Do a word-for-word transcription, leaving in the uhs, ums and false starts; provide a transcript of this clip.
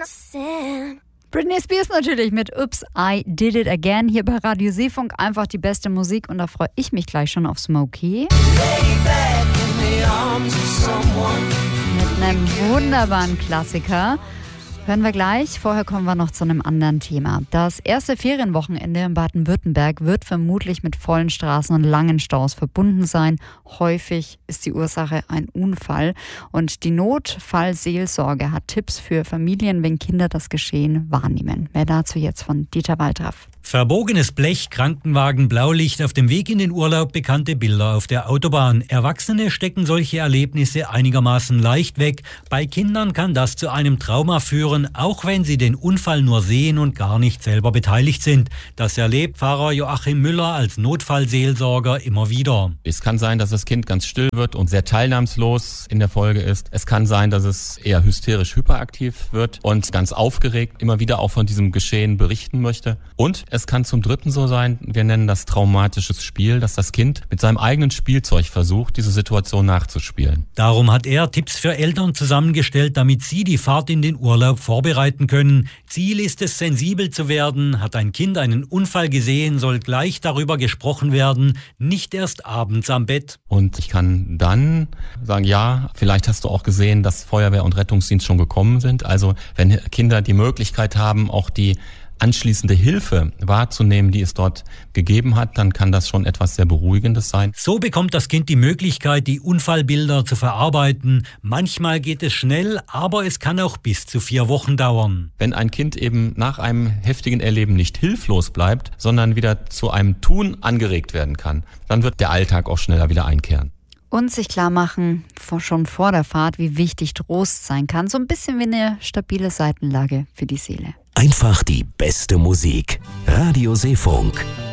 Britney Spears natürlich mit Oops, I Did It Again hier bei Radio Seefunk. Einfach die beste Musik und da freue ich mich gleich schon auf Smokey. Mit einem wunderbaren Klassiker. Hören wir gleich. Vorher kommen wir noch zu einem anderen Thema. Das erste Ferienwochenende in Baden-Württemberg wird vermutlich mit vollen Straßen und langen Staus verbunden sein. Häufig ist die Ursache ein Unfall. Und die Notfallseelsorge hat Tipps für Familien, wenn Kinder das Geschehen wahrnehmen. Mehr dazu jetzt von Dieter Waldraff. Verbogenes Blech, Krankenwagen, Blaulicht, auf dem Weg in den Urlaub bekannte Bilder auf der Autobahn. Erwachsene stecken solche Erlebnisse einigermaßen leicht weg. Bei Kindern kann das zu einem Trauma führen, auch wenn sie den Unfall nur sehen und gar nicht selber beteiligt sind. Das erlebt Pfarrer Joachim Müller als Notfallseelsorger immer wieder. Es kann sein, dass das Kind ganz still wird und sehr teilnahmslos in der Folge ist. Es kann sein, dass es eher hysterisch hyperaktiv wird und ganz aufgeregt immer wieder auch von diesem Geschehen berichten möchte. Und es kann zum Dritten so sein, wir nennen das traumatisches Spiel, dass das Kind mit seinem eigenen Spielzeug versucht, diese Situation nachzuspielen. Darum hat er Tipps für Eltern zusammengestellt, damit sie die Fahrt in den Urlaub vorbereiten können. Ziel ist es, sensibel zu werden. Hat ein Kind einen Unfall gesehen, soll gleich darüber gesprochen werden, nicht erst abends am Bett. Und ich kann dann sagen, ja, vielleicht hast du auch gesehen, dass Feuerwehr und Rettungsdienst schon gekommen sind. Also wenn Kinder die Möglichkeit haben, auch die anschließende Hilfe wahrzunehmen, die es dort gegeben hat, dann kann das schon etwas sehr Beruhigendes sein. So bekommt das Kind die Möglichkeit, die Unfallbilder zu verarbeiten. Manchmal geht es schnell, aber es kann auch bis zu vier Wochen dauern. Wenn ein Kind eben nach einem heftigen Erleben nicht hilflos bleibt, sondern wieder zu einem Tun angeregt werden kann, dann wird der Alltag auch schneller wieder einkehren. Und sich klar machen, schon vor der Fahrt, wie wichtig Trost sein kann. So ein bisschen wie eine stabile Seitenlage für die Seele. Einfach die beste Musik. Radio Seefunk.